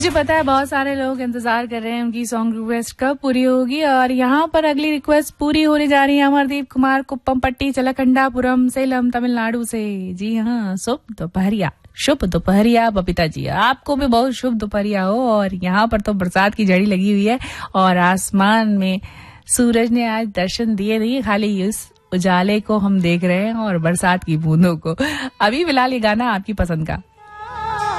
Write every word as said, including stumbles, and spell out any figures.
मुझे पता है बहुत सारे लोग इंतजार कर रहे हैं उनकी सॉन्ग रिक्वेस्ट कब पूरी होगी, और यहाँ पर अगली रिक्वेस्ट पूरी होने जा रही है अमरदीप कुमार कुप्पमपट्टी चलकंडापुरम सेलम तमिलनाडु से। जी हाँ, शुभ दोपहरिया, शुभ दोपहरिया बबीता जी, आपको भी बहुत शुभ दोपहरिया हो। और यहाँ पर तो बरसात की झड़ी लगी हुई है और आसमान में सूरज ने आज दर्शन दिए नहीं, खाली इस उजाले को हम देख रहे हैं और बरसात की बूंदों को। अभी फिलहाल ये गाना आपकी पसंद का